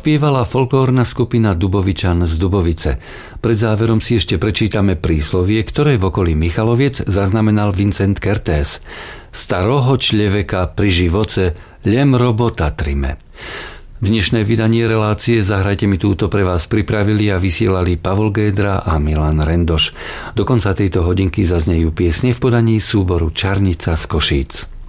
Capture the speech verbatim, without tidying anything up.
spievala folklórna skupina Dubovičan z Dubovice. Pred záverom si ešte prečítame príslovie, ktoré v okolí Michaloviec zaznamenal Vincent Kertész. Staroho človeka pri živoce lem robota trime. Dnešné vydanie relácie Zahrajte mi túto pre vás pripravili a vysielali Pavol Gédra a Milan Rendoš. Do konca tejto hodinky zaznejú piesne v podaní súboru Čarnica z Košíc.